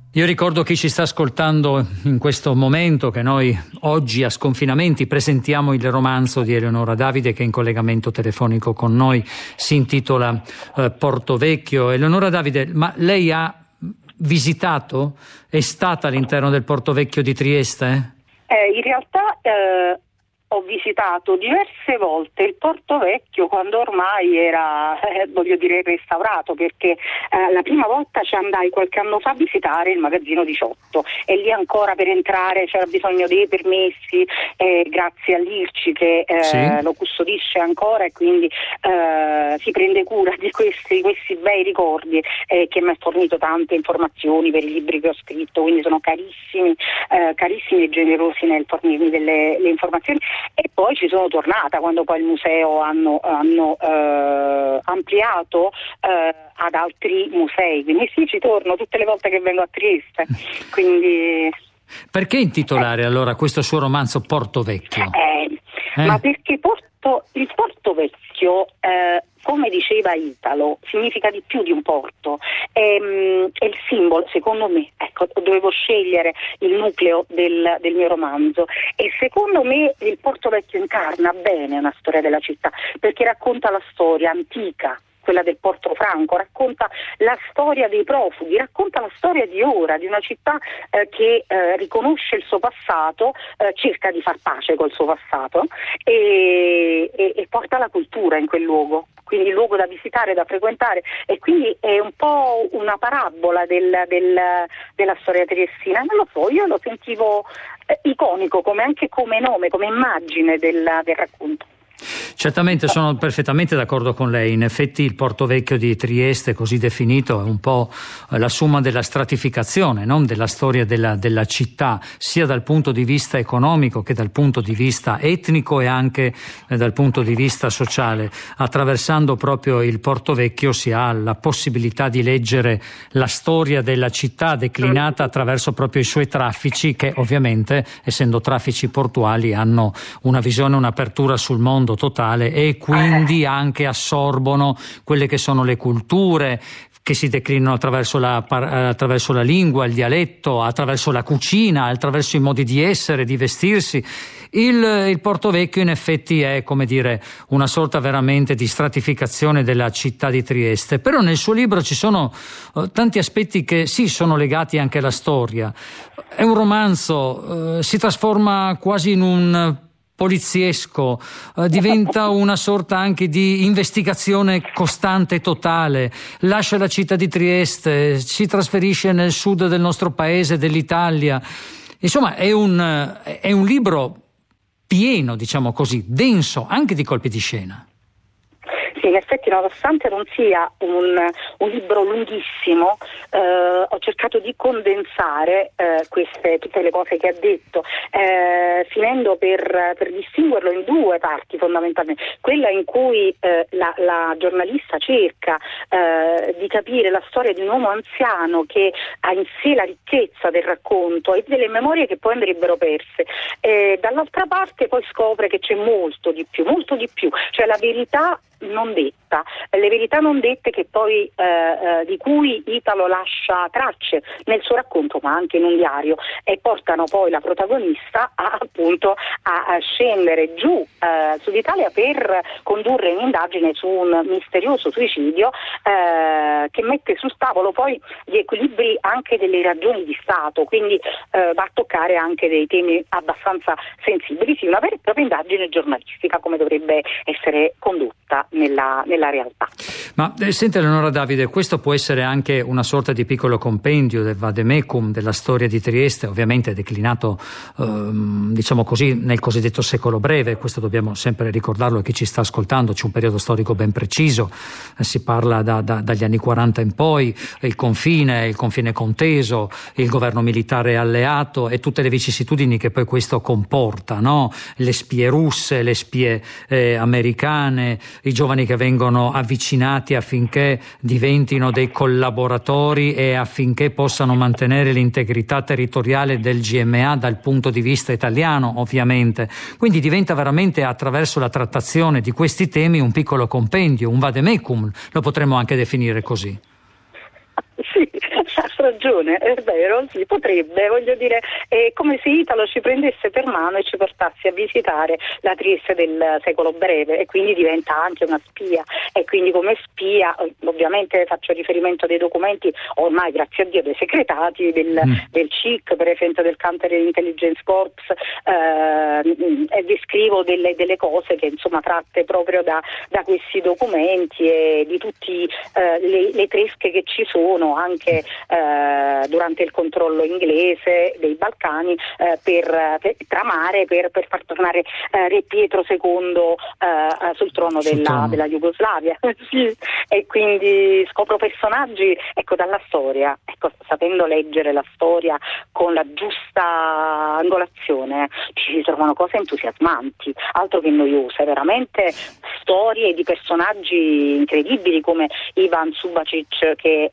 Io ricordo chi ci sta ascoltando in questo momento che noi oggi a Sconfinamenti presentiamo il romanzo di Eleonora Davide, che è in collegamento telefonico con noi, si intitola Porto Vecchio. Eleonora Davide, ma lei ha visitato, è stata all'interno del Porto Vecchio di Trieste? In realtà ho visitato diverse volte il Porto Vecchio quando ormai era, restaurato, perché la prima volta ci andai qualche anno fa a visitare il magazzino 18 e lì ancora per entrare c'era bisogno dei permessi, grazie all'IRCI che lo custodisce ancora e quindi si prende cura di questi bei ricordi, che mi ha fornito tante informazioni per i libri che ho scritto, quindi sono carissimi e generosi nel fornirmi le informazioni. E poi ci sono tornata quando poi il museo hanno ampliato ad altri musei, quindi sì, ci torno tutte le volte che vengo a Trieste. Quindi perché intitolare allora questo suo romanzo Porto Vecchio? Ma perché il Porto Vecchio, come diceva Italo, significa di più di un porto, è il simbolo, secondo me, ecco, dovevo scegliere il nucleo del mio romanzo e secondo me il Porto Vecchio incarna bene una storia della città, perché racconta la storia antica, quella del Porto Franco, racconta la storia dei profughi, racconta la storia di ora, di una città che riconosce il suo passato, cerca di far pace col suo passato e porta la cultura in quel luogo, quindi il luogo da visitare, da frequentare, e quindi è un po' una parabola della storia triestina. Non lo so, io lo sentivo iconico anche come nome, come immagine del racconto. Certamente, sono perfettamente d'accordo con lei. In effetti il Porto Vecchio di Trieste, così definito, è un po' la somma della stratificazione, no? Della storia della città, sia dal punto di vista economico che dal punto di vista etnico e anche dal punto di vista sociale. Attraversando proprio il Porto Vecchio si ha la possibilità di leggere la storia della città declinata attraverso proprio i suoi traffici, che ovviamente, essendo traffici portuali, hanno una visione, un'apertura sul mondo totale e quindi anche assorbono quelle che sono le culture che si declinano attraverso la lingua, il dialetto, attraverso la cucina, attraverso i modi di essere, di vestirsi. Il Porto Vecchio in effetti è, come dire, una sorta veramente di stratificazione della città di Trieste, però nel suo libro ci sono tanti aspetti che sì, sono legati anche alla storia. È un romanzo, si trasforma quasi in un poliziesco, diventa una sorta anche di investigazione costante e totale, lascia la città di Trieste, si trasferisce nel sud del nostro paese, dell'Italia. Insomma, è un libro pieno, diciamo così, denso, anche di colpi di scena. Sì, in effetti, nonostante non sia un libro lunghissimo, ho cercato di condensare tutte le cose che ha detto, finendo per distinguerlo in due parti fondamentalmente. Quella in cui la giornalista cerca di capire la storia di un uomo anziano che ha in sé la ricchezza del racconto e delle memorie che poi andrebbero perse. Dall'altra parte poi scopre che c'è molto di più, cioè la verità non detta, le verità non dette che poi di cui Italo lascia tracce nel suo racconto, ma anche in un diario, e portano poi la protagonista a scendere giù sull'Italia per condurre un'indagine su un misterioso suicidio che mette sul tavolo poi gli equilibri anche delle ragioni di Stato, quindi va a toccare anche dei temi abbastanza sensibili, sì, una vera e propria indagine giornalistica come dovrebbe essere condotta nella realtà. Ma senta Eleonora Davide, questo può essere anche una sorta di piccolo compendio del vademecum della storia di Trieste, ovviamente declinato diciamo così nel cosiddetto secolo breve. Questo dobbiamo sempre ricordarlo a chi ci sta ascoltando, c'è un periodo storico ben preciso, si parla dagli anni 40 in poi, il confine conteso, il governo militare alleato e tutte le vicissitudini che poi questo comporta, no? Le spie russe, le spie americane, i giovani che vengono avvicinati affinché diventino dei collaboratori e affinché possano mantenere l'integrità territoriale del GMA dal punto di vista italiano, ovviamente. Quindi diventa veramente, attraverso la trattazione di questi temi, un piccolo compendio, un vademecum, lo potremmo anche definire così. Sì, ragione, è vero, sì, potrebbe, voglio dire, è come se Italo ci prendesse per mano e ci portasse a visitare la Trieste del secolo breve, e quindi diventa anche una spia, e quindi come spia, ovviamente faccio riferimento a dei documenti ormai, grazie a Dio, desecretati del CIC, per esempio del Counter Intelligence Corps, e descrivo delle cose che insomma tratte proprio da questi documenti, e di tutti le tresche che ci sono anche durante il controllo inglese dei Balcani, per tramare, per far tornare Re Pietro II sul trono della Jugoslavia. Sì. E quindi scopro personaggi, ecco, dalla storia, ecco, sapendo leggere la storia con la giusta angolazione, ci si trovano cose entusiasmanti, altro che noiose, veramente storie di personaggi incredibili come Ivan Subasic che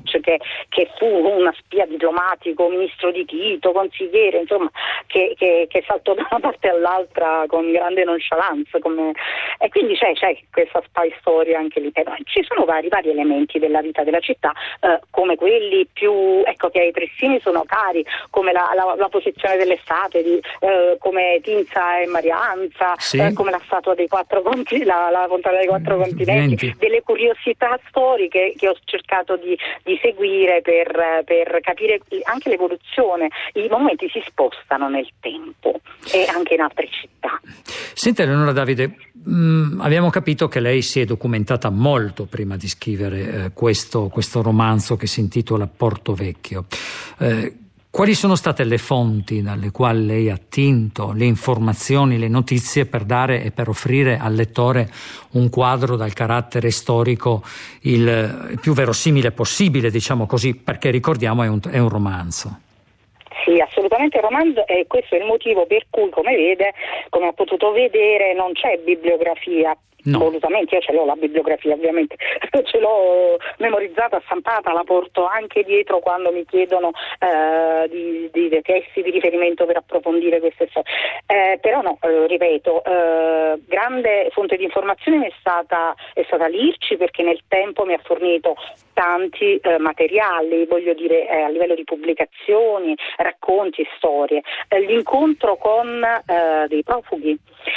fu una spia diplomatico, ministro di Tito, consigliere, insomma, che saltò da una parte all'altra con grande nonchalance, e quindi c'è questa spy story anche lì. Ci sono vari elementi della vita della città, come quelli più, ecco, che ai pressini sono cari, come la posizione delle statue come Tinza e Marianza, sì. Come la statua dei quattro continenti, la fontana dei quattro continenti, delle curiosità storiche che ho cercato di seguire per capire anche l'evoluzione. I monumenti si spostano nel tempo e anche in altre città. Senta, Eleonora Davide, abbiamo capito che lei si è documentata molto prima di scrivere questo romanzo che si intitola Porto Vecchio. Quali sono state le fonti dalle quali lei ha attinto, le informazioni, le notizie per dare e per offrire al lettore un quadro dal carattere storico il più verosimile possibile, diciamo così, perché ricordiamo è un romanzo? Sì, assolutamente romanzo, e questo è il motivo per cui, come ha potuto vedere, non c'è bibliografia. No. Volutamente, io ce l'ho la bibliografia, ovviamente, ce l'ho memorizzata, stampata, la porto anche dietro quando mi chiedono dei testi di riferimento per approfondire queste storie. Però no, ripeto, grande fonte di informazione è stata l'IRCI, perché nel tempo mi ha fornito tanti materiali, voglio dire, a livello di pubblicazioni, racconti, storie. L'incontro con dei profughi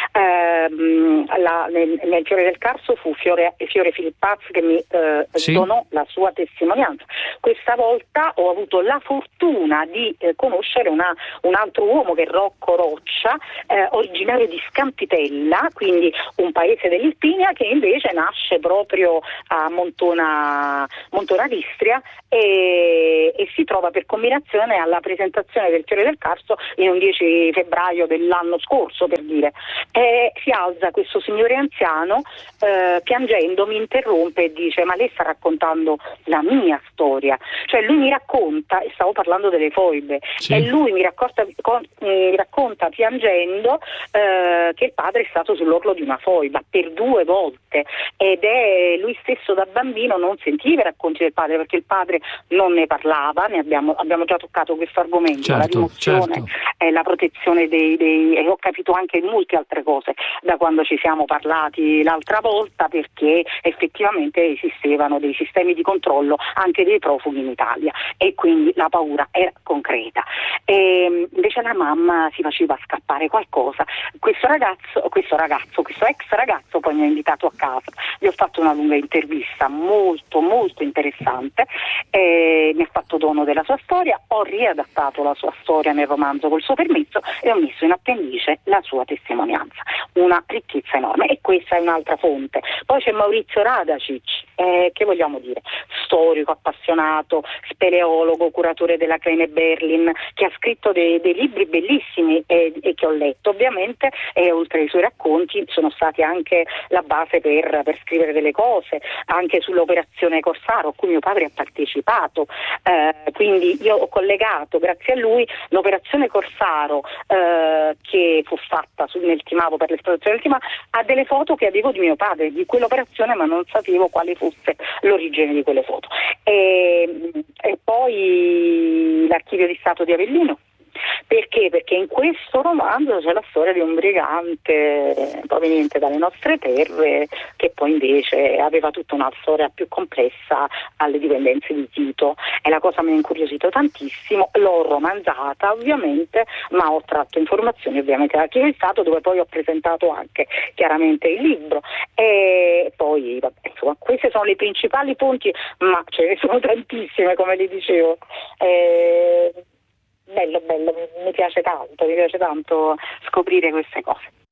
nel Fiore del Carso fu Fiore Filippaz che mi donò la sua testimonianza. Questa volta ho avuto la fortuna di conoscere un altro uomo, che è Rocco Roccia, originario di Scampitella, quindi un paese dell'Irpinia, che invece nasce proprio a Montona d'Istria, e si trova per combinazione alla presentazione del Fiore del Carso in un 10 febbraio dell'anno scorso, per dire. Si alza questo signore anziano, piangendo mi interrompe e dice: ma lei sta raccontando la mia storia? Cioè lui mi racconta, e stavo parlando delle foibe, sì. E lui mi racconta piangendo che il padre è stato sull'orlo di una foiba per 2 volte, ed lui stesso da bambino non sentiva i racconti del padre, perché il padre non ne parlava. Abbiamo già toccato questo argomento, certo, la rimozione, la protezione e ho capito anche molte altre cose da quando ci siamo parlati l'altra volta, perché effettivamente esistevano dei sistemi di controllo anche dei profughi in Italia, e quindi la paura era concreta. E invece la mamma si faceva scappare qualcosa. Questo ex ragazzo poi mi ha invitato a casa, gli ho fatto una lunga intervista molto molto interessante, mi ha fatto dono della sua storia, ho riadattato la sua storia nel romanzo col suo permesso e ho messo in appendice la sua testimonianza, una ricchezza enorme. E questa è un'altra fonte. Poi c'è Maurizio Radacic, che vogliamo dire, storico appassionato, speleologo, curatore della Kleine Berlin, che ha scritto dei libri bellissimi e che ho letto ovviamente, e oltre ai suoi racconti sono stati anche la base per scrivere delle cose anche sull'operazione Corsaro, a cui mio padre ha partecipato, quindi io ho collegato, grazie a lui, l'operazione Corsaro che fu fatta nel Timavo, per l'esplorazione del Timavo, a delle foto che avevo di mio padre di quell'operazione, ma non sapevo quale fosse l'origine di quelle foto. E poi l'Archivio di Stato di Avellino, Perché? Perché in questo romanzo c'è la storia di un brigante proveniente dalle nostre terre che poi invece aveva tutta una storia più complessa alle dipendenze di Tito, e la cosa mi ha incuriosito tantissimo. L'ho romanzata ovviamente, ma ho tratto informazioni ovviamente dall'Archivio di Stato, dove poi ho presentato anche chiaramente il libro, e poi vabbè, insomma, queste sono le principali fonti, ma ce ne sono tantissime, come le dicevo. Bello, mi piace tanto scoprire queste cose.